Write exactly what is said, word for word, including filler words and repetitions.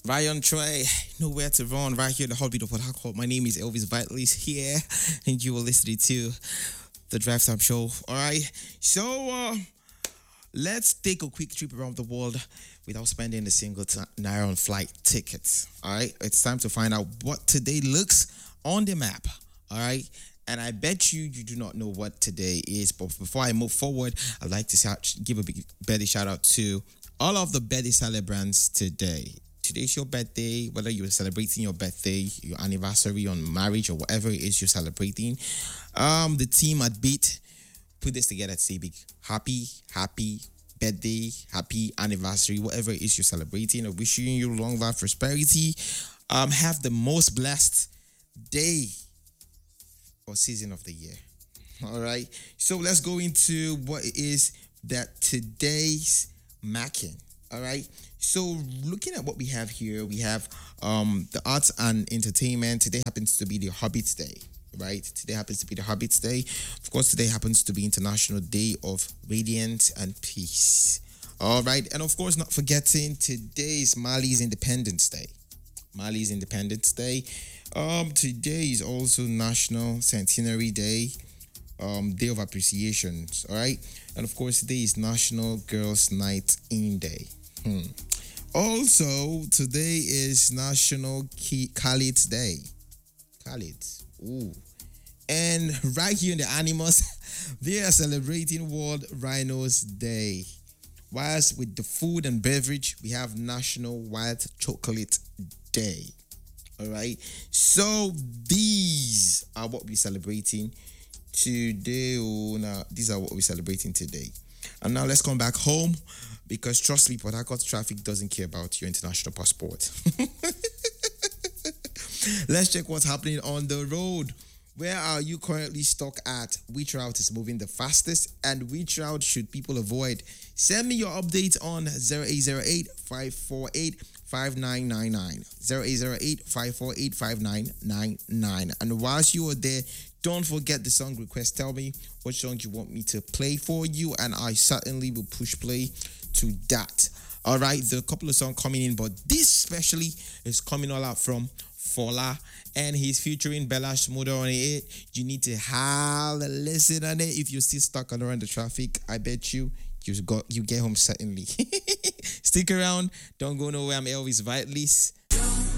Ryan Troy, nowhere to run, right here in the heartbeat of Port Harcourt. My name is Elvis Vitalis here, and you are listening to the Drive Time Show. All right, so uh, let's take a quick trip around the world without spending a single t- naira on flight tickets. All right, it's time to find out what today looks on the map. All right. And I bet you you do not know what today is. But before I move forward, I'd like to shout, give a big birthday shout out to all of the birthday celebrants today. Today's your birthday, whether you're celebrating your birthday, your anniversary on marriage, or whatever it is you're celebrating. Um, the team at Beat put this together to say big happy, happy birthday, happy anniversary, whatever it is you're celebrating, or wishing you long life, prosperity. Um, have the most blessed day or season of the year. All right. So let's go into what it is that today's macking. All right. So looking at what we have here, we have um the arts and entertainment. Today happens to be the Hobbits Day. Right. Today happens to be the Hobbits Day. Of course, today happens to be International Day of Radiance and Peace. All right. And of course, not forgetting today is Mali's Independence Day. Mali's Independence Day. Um, today is also National Centenary Day, um, Day of Appreciations. All right, and of course, today is National Girls' Night In Day. Hmm. Also, today is National Ki- Khalid's Day. Khalid. Ooh. And right here in the animals, they are celebrating World Rhinos Day. Whilst with the food and beverage, we have National White Chocolate Day. All right. So these are what we're celebrating today. Oh, now these are what we're celebrating today. And now let's come back home because trust me, Port Harcourt traffic doesn't care about your international passport. Let's check what's happening on the road. Where are you currently stuck at? Which route is moving the fastest? And which route should people avoid? Send me your updates on zero eight zero eight, five four eight, five nine nine nine. zero eight zero eight, five four eight, five nine nine nine. And whilst you are there, don't forget the song request. Tell me what song you want me to play for you, and I certainly will push play to that. All right, there are a couple of songs coming in, but this especially is coming all out from Fola, and he's featuring Bella Shmurda on it. You need to have a listen on it. If you're still stuck around the traffic, I bet you you got you get home certainly. Stick around, don't go nowhere. I'm Elvis Vitalis.